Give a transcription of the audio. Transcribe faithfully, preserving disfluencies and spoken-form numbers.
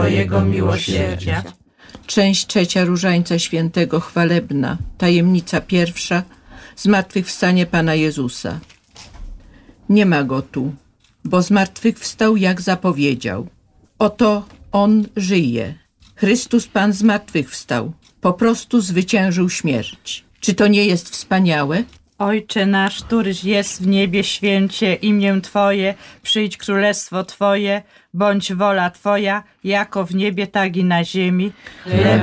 Twojego miłosierdzia. Część trzecia Różańca Świętego chwalebna, tajemnica pierwsza, zmartwychwstanie Pana Jezusa. Nie ma Go tu, bo zmartwychwstał, jak zapowiedział. Oto On żyje. Chrystus Pan zmartwychwstał. Po prostu zwyciężył śmierć. Czy to nie jest wspaniałe? Ojcze nasz, któryś jest w niebie, święcie imię Twoje, przyjdź królestwo Twoje, bądź wola Twoja, jako w niebie, tak i na ziemi. Chleb